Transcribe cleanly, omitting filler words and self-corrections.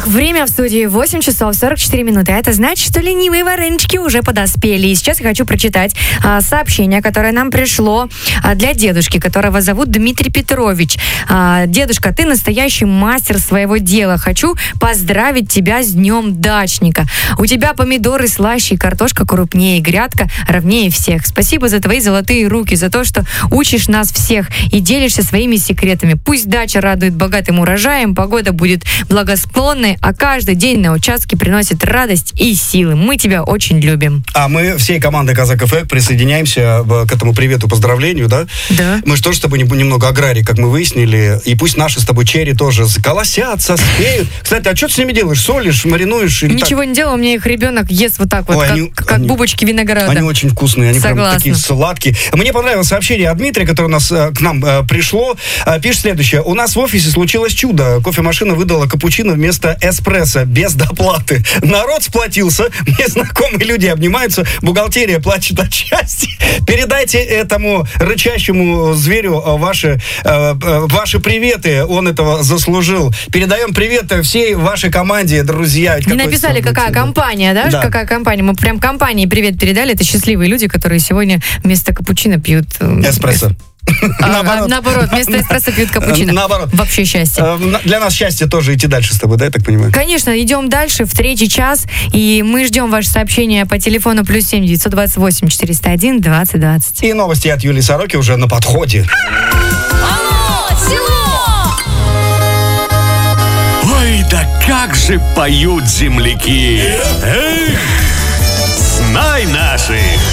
Итак, время в студии 8 часов 44 минуты. Это значит, что ленивые ворыночки уже подоспели. И сейчас я хочу прочитать сообщение, которое нам пришло для дедушки, которого зовут Дмитрий Петрович. Дедушка, ты настоящий мастер своего дела. Хочу поздравить тебя с днем дачника. У тебя помидоры слаще, картошка крупнее, грядка ровнее всех. Спасибо за твои золотые руки, за то, что учишь нас всех и делишься своими секретами. Пусть дача радует богатым урожаем, погода будет благосклонной, а каждый день на участке приносит радость и силы. Мы тебя очень любим. А мы всей командой Казак ФМ присоединяемся к этому привету, поздравлению, да? Да. Мы же тоже с тобой немного аграрий, как мы выяснили, и пусть наши с тобой черри тоже колосятся, спеют. Кстати, а что ты с ними делаешь? Солишь, маринуешь? Ничего не делаю, у меня их ребенок ест вот так вот, как бубочки винограда. Они очень вкусные, они Согласна. прям такие сладкие. Мне понравилось сообщение от Дмитрия, которое у нас к нам пришло. Пишет следующее. У нас в офисе случилось чудо. Кофемашина выдала капучино вместо эспрессо, без доплаты. Народ сплотился, мне знакомые люди обнимаются, бухгалтерия плачет от счастья. Передайте этому рычащему зверю ваши приветы, он этого заслужил. Передаем привет всей вашей команде, друзья. Не написали, какая компания, да? Да. Какая компания. Мы прям компании привет передали. Это счастливые люди, которые сегодня вместо капучино пьют эспрессо. Наоборот, вместо эспрессо пьют капучино. Наоборот. Вообще счастье. Для нас счастье тоже идти дальше с тобой, да, я так понимаю? Конечно, идем дальше в третий час, и мы ждем ваше сообщение по телефону +7 928 401 2020. И новости от Юлии Сороки уже на подходе. Алло, село! Ой, да как же поют земляки! Эх, знай наших!